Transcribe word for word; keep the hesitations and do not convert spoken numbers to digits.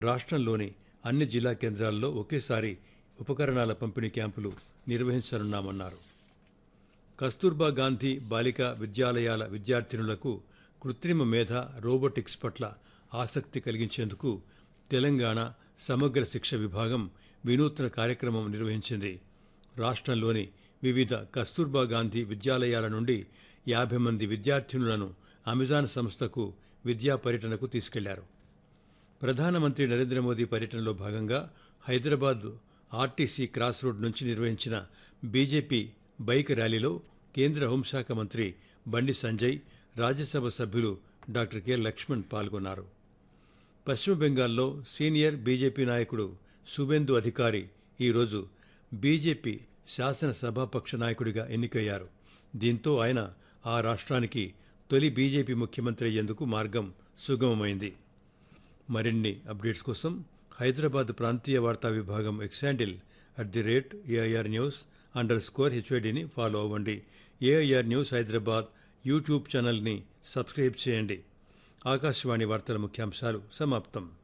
రాష్ట్రంలోని అన్ని జిల్లా కేంద్రాల్లో ఒకేసారి ఉపకరణాల పంపిణీ క్యాంపులు నిర్వహించనున్నామన్నారు. కస్తూర్బా గాంధీ బాలికా విద్యాలయాల విద్యార్థినులకు కృత్రిమ మేధ, రోబోటిక్స్ పట్ల ఆసక్తి కలిగించేందుకు తెలంగాణ సమగ్ర శిక్ష విభాగం వినూత్న కార్యక్రమం నిర్వహించింది. రాష్ట్రంలోని వివిధ కస్తూర్బా గాంధీ విద్యాలయాల నుండి యాభై మంది విద్యార్థినులను అమెజాన్ సంస్థకు విద్యా పర్యటనకు తీసుకెళ్లారు. ప్రధానమంత్రి నరేంద్ర మోదీ పర్యటనలో భాగంగా హైదరాబాద్ ఆర్టీసీ క్రాస్ రోడ్ నుంచి నిర్వహించిన బీజేపీ బైక్ ర్యాలీలో కేంద్ర హోంశాఖ మంత్రి బండి సంజయ్, రాజ్యసభ సభ్యులు డాక్టర్ కె లక్ష్మణ్ పాల్గొన్నారు. పశ్చిమ బెంగాల్లో సీనియర్ బీజేపీ నాయకుడు శుభేందు అధికారి ఈరోజు బీజేపీ శాసనసభాపక్ష నాయకుడిగా ఎన్నికయ్యారు. దీంతో ఆయన ఆ రాష్ట్రానికి తొలి బీజేపీ ముఖ్యమంత్రి అయ్యేందుకు మార్గం సుగమమైంది. మరిన్ని అప్డేట్స్ కోసం హైదరాబాద్ ప్రాంతీయ వార్తా విభాగం X handle at the rate AIR news under score హెచ్వైడిని follow అవ్వండి. ఏఐఆర్ న్యూస్ హైదరాబాద్ యూట్యూబ్ ఛానల్ని సబ్స్క్రైబ్ చేయండి. ఆకాశవాణి వార్తల ముఖ్యాంశాలు సమాప్తం.